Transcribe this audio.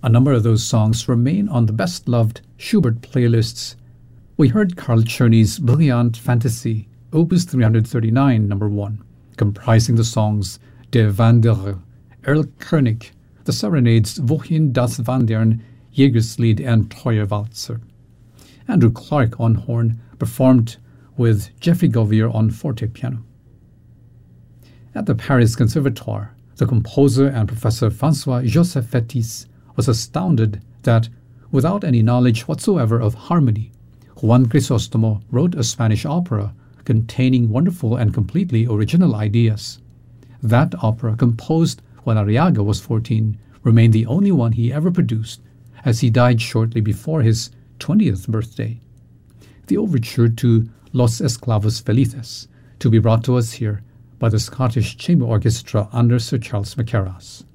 A number of those songs remain on the best-loved Schubert playlists. We heard Carl Czerny's Brilliant Fantasy, Opus 339, number 1, comprising the songs Der Wanderer, Erlkönig, the serenades Wohin das Wandern, Jägerslied, and Treue Walzer. Andrew Clark on horn, performed with Jeffrey Govier on forte piano. At the Paris Conservatoire, the composer and professor François-Joseph Fétis was astounded that, without any knowledge whatsoever of harmony, Juan Crisostomo wrote a Spanish opera containing wonderful and completely original ideas. That opera, composed when Arriaga was 14, remained the only one he ever produced, as he died shortly before his 20th birthday. The overture to Los Esclavos Felices, to be brought to us here by the Scottish Chamber Orchestra under Sir Charles Mackerras.